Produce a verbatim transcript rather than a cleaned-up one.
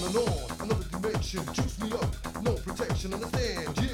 going on, another dimension. Juice me up, no protection, understand? Yeah.